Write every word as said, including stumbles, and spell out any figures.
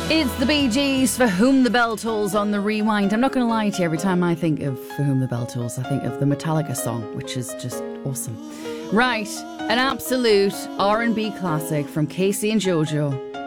It's the Bee Gees, For Whom the Bell Tolls on the Rewind. I'm not going to lie to you, every time I think of For Whom the Bell Tolls, I think of the Metallica song, which is just awesome. Right, an absolute R and B classic from Casey and JoJo.